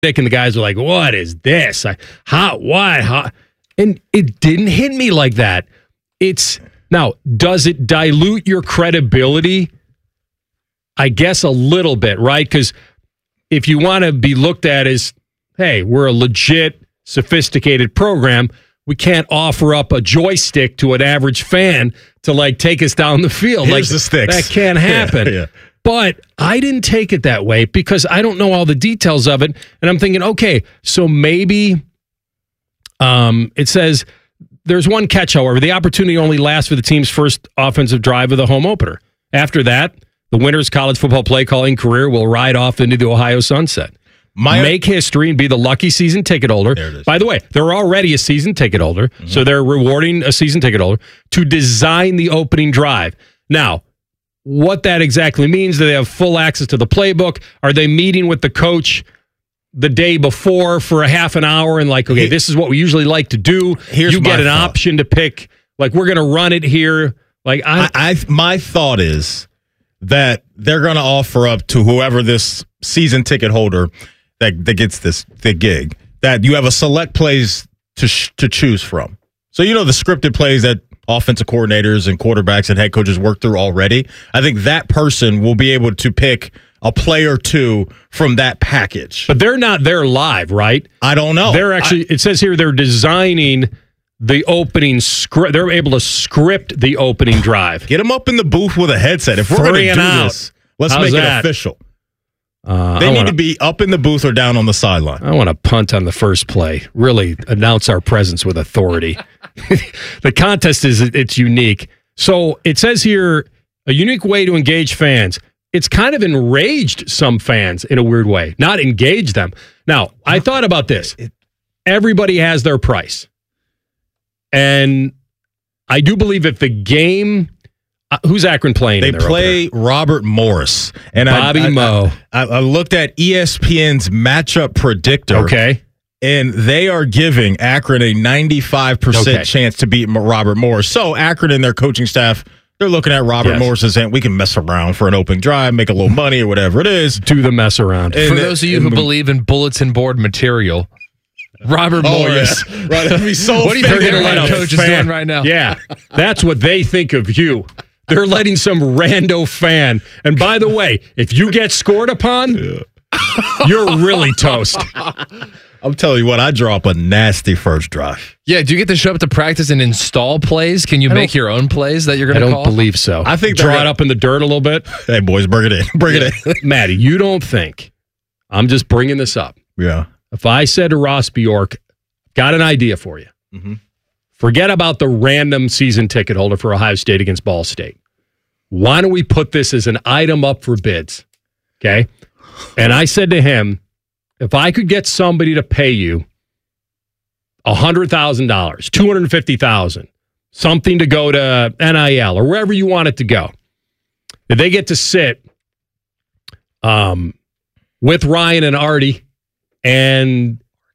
And the guys are like, what is this? What? And it didn't hit me like that. Now, does it dilute your credibility? I guess a little bit, right? Because if you want to be looked at as, hey, we're a legit, sophisticated program, we can't offer up a joystick to an average fan to like take us down the field. Here's the sticks. That can't happen. Yeah. But I didn't take it that way because I don't know all the details of it. And I'm thinking, okay, so maybe it says there's one catch, however. The opportunity only lasts for the team's first offensive drive of the home opener. After that, the winner's college football play calling career will ride off into the Ohio sunset. Make history and be the lucky season ticket holder. By the way, they're already a season ticket holder, so they're rewarding a season ticket holder to design the opening drive. Now, what that exactly means, do they have full access to the playbook? Are they meeting with the coach the day before for a half an hour and like, okay, this is what we usually like to do. You get an option to pick, like, we're going to run it here. Like, my thought is that they're going to offer up to whoever this season ticket holder that gets the gig, that you have a select plays to choose from. So, you know, the scripted plays that offensive coordinators and quarterbacks and head coaches work through already. I think that person will be able to pick a play or two from that package. But they're not there live, right? I don't know. They're actually, it says here they're designing the opening script. They're able to script the opening drive. Get them up in the booth with a headset. If we're going to do this, let's make it official. They need to be up in the booth or down on the sideline. I want to punt on the first play. Really announce our presence with authority. The contest it's unique. So it says here, a unique way to engage fans. It's kind of enraged some fans in a weird way. Not engage them. Now, I thought about this. Everybody has their price. And I do believe if the game... who's Akron playing? They play Robert Morris. And Bobby Moe. I looked at ESPN's matchup predictor. Okay. And they are giving Akron a 95% chance to beat Robert Morris. So Akron and their coaching staff, they're looking at Robert Morris and saying, we can mess around for an opening drive, make a little money or whatever it is. Do the mess around. For those of you who believe in bulletin board material, Robert Morris. Yeah. Right, that'd be so what do you think the coach is doing right now? Yeah, that's what they think of you. They're letting some rando fan. And by the way, if you get scored upon, you're really toast. I'm telling you what, I draw up a nasty first drive. Yeah, do you get to show up to practice and install plays? Can you make your own plays that you're going to call? I don't believe so. I think draw it up in the dirt a little bit. Hey, boys, bring it in. Bring it in. Maddie, you don't think, I'm just bringing this up. Yeah. If I said to Ross Bjork, got an idea for you. Mm-hmm. Forget about the random season ticket holder for Ohio State against Ball State. Why don't we put this as an item up for bids? Okay. And I said to him, if I could get somebody to pay you $100,000, $250,000, something to go to NIL or wherever you want it to go, if they get to sit with Ryan and Artie and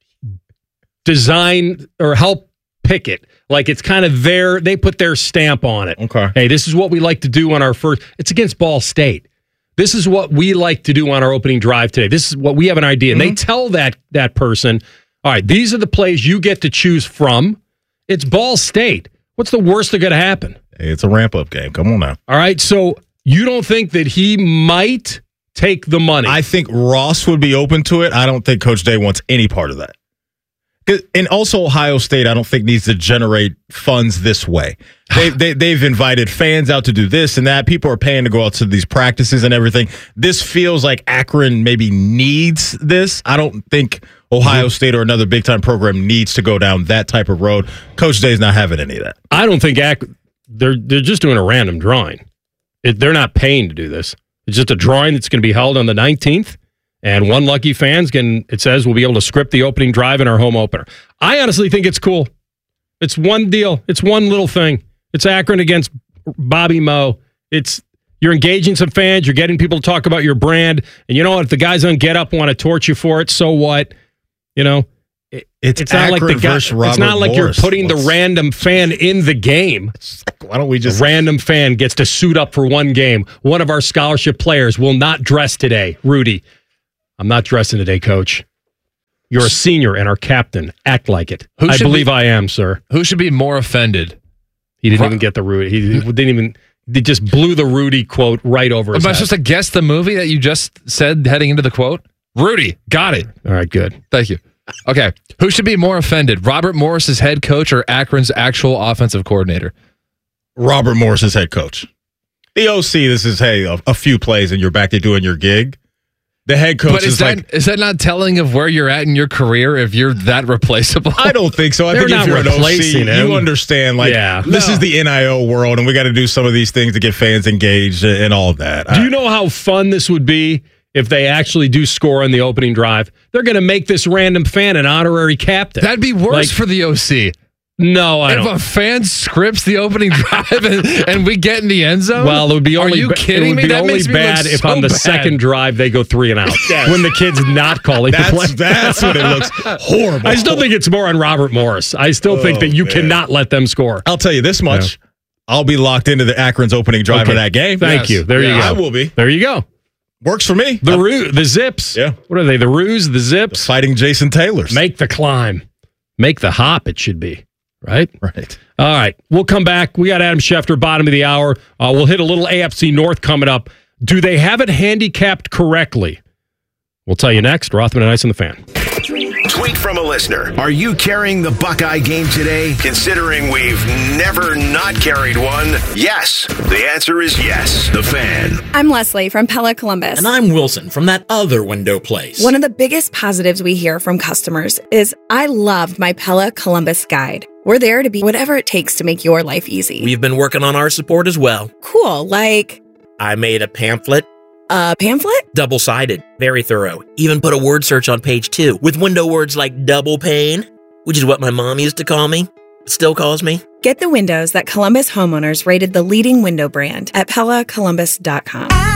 design or help pick it. Like it's kind of they put their stamp on it. Okay. Hey, this is what we like to do on our first, it's against Ball State. This is what we like to do on our opening drive today. This is what we have an idea. And they tell that person, all right, these are the plays you get to choose from. It's Ball State. What's the worst that could happen? Hey, it's a ramp-up game. Come on now. All right, so you don't think that he might take the money? I think Ross would be open to it. I don't think Coach Day wants any part of that. And also Ohio State, I don't think needs to generate funds this way. They've invited fans out to do this and that. People are paying to go out to these practices and everything. This feels like Akron maybe needs this. I don't think Ohio State or another big-time program needs to go down that type of road. Coach Day's not having any of that. I don't think they're just doing a random drawing. They're not paying to do this. It's just a drawing that's going to be held on the 19th. And one lucky fans will be able to script the opening drive in our home opener. I honestly think it's cool. It's one deal. It's one little thing. It's Akron against Bobby Moe. You're engaging some fans. You're getting people to talk about your brand. And you know what? If the guys on Get Up want to torch you for it, so what? You know, it's not like it's not like you're putting the random fan in the game. Why don't we just... A random fan gets to suit up for one game. One of our scholarship players will not dress today. Rudy. I'm not dressing today, Coach. You're a senior and our captain. Act like it. Who I should believe be- I am, sir. Who should be more offended? He didn't even get the Rudy. He didn't even. They just blew the Rudy quote right over his Am I head. supposed to guess the movie that you just said heading into the quote? Rudy. Got it. All right, good. Thank you. Okay. Who should be more offended? Robert Morris's head coach or Akron's actual offensive coordinator? Robert Morris's head coach. The OC, this is, a few plays and you're back to doing your gig. The head coach But is that not telling of where you're at in your career if you're that replaceable? I don't think so. I They're think if not you're an OC, replacing him. you understand, this No. is the NIL world, and we got to do some of these things to get fans engaged and all of that. Do you know how fun this would be if they actually do score on the opening drive? They're going to make this random fan an honorary captain. That'd be worse for the OC. No, I If don't. a fan scripts the opening drive and we get in the end zone? Well, it would be only. Are you kidding it would me? be That only makes me look bad if so on the bad. second drive they go 3 and out when the kid's not calling the play. That's when it looks horrible. I still think it's more on Robert Morris. I still think that you cannot let them score. I'll tell you this much. I'll be locked into the Akron's opening drive of that game. Thank you. There you go. I will be. There you go. Works for me. The Zips. Yeah. What are they? The Roos, the Zips. Fighting Jason Taylors. Make the climb. Make the hop, it should be. Right? Right. All right. We'll come back. We got Adam Schefter, bottom of the hour. We'll hit a little AFC North coming up. Do they have it handicapped correctly? We'll tell you next. Rothman and Ice on the Fan. Tweet from a listener. Are you carrying the Buckeye game today? Considering we've never not carried one? Yes. The answer is yes. The Fan. I'm Leslie from Pella Columbus. And I'm Wilson from that other window place. One of the biggest positives we hear from customers is, I loved my Pella Columbus guide. We're there to be whatever it takes to make your life easy. We've been working on our support as well. Cool, like I made a pamphlet. a pamphlet? Double-sided. Very thorough. Even put a word search on page 2 with window words like double pane, which is what my mom used to call me. Still calls me. Get the windows that Columbus homeowners rated the leading window brand at PellaColumbus.com.